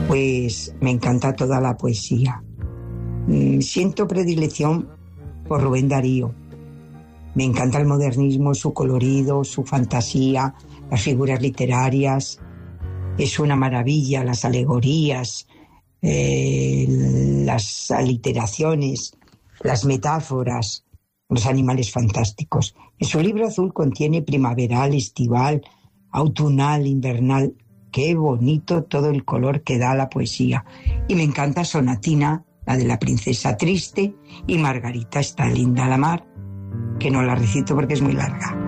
Pues me encanta toda la poesía. Siento predilección por Rubén Darío. Me encanta el modernismo, su colorido, su fantasía, las figuras literarias. Es una maravilla, las alegorías, las aliteraciones, las metáforas, los animales fantásticos. En su libro azul contiene primaveral, estival, autumnal, invernal. Qué bonito todo el color que da la poesía. Y me encanta Sonatina, la de la princesa triste, y Margarita está linda la mar, que no la recito porque es muy larga.